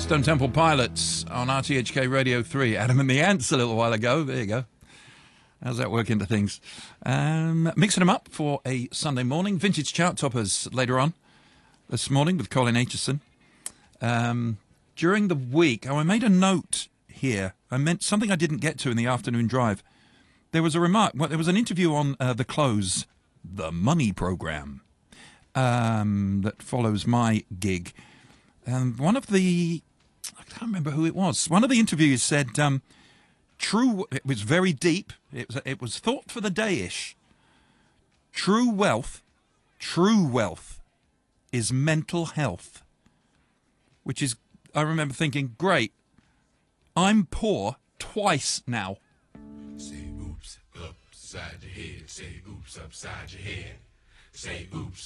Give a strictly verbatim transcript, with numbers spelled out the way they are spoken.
Stone Temple Pilots on R T H K Radio three. Adam and the Ants a little while ago. There you go. How's that work into things? Um, mixing them up for a Sunday morning. Vintage chart toppers later on this morning with Colin Aitchison. Um, during the week, oh, I made a note here. I meant something I didn't get to in the afternoon drive. There was a remark. Well, there was an interview on uh, The Close, the Money Programme, um, that follows my gig. And one of the, I can't remember who it was. One of the interviewers said, um, true, it was very deep. It was, it was thought for the day-ish. True wealth, true wealth is mental health. Which is, I remember thinking, great, I'm poor twice now. Say oops upside your head. Say oops upside your head. Say oops.